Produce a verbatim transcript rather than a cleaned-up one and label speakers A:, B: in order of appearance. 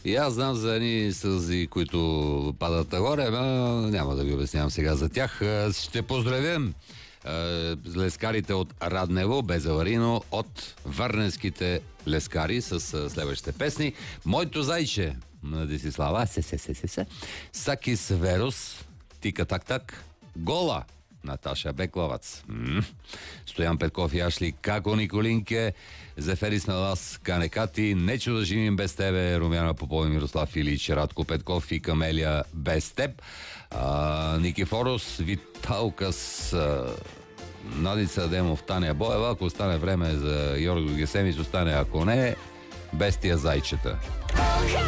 A: И аз знам за едни сълзи, които падат нагоре, но няма да ви обяснявам сега за тях. Ще поздравим лескарите от Раднево, безаварийно от върненските лескари с следващите песни. Моето зайче на Десислава, се, се, се, се, се. Сакис Верус, Тика Так Так, Гола, Наташа Бекловац, м-м. Стоян Петков и Ашли Како Николинке, Зеферис Мелас Канекати, Нечо да живим без тебе, Румяна Попова, Мирослав Илич, Радко Петков и Камелия без теб, а, Никифорос Виталкас, а, Надица Адемов, Таня Боева. Ако остане време за Йорго Гесемис, остане, ако не, без тия зайчета.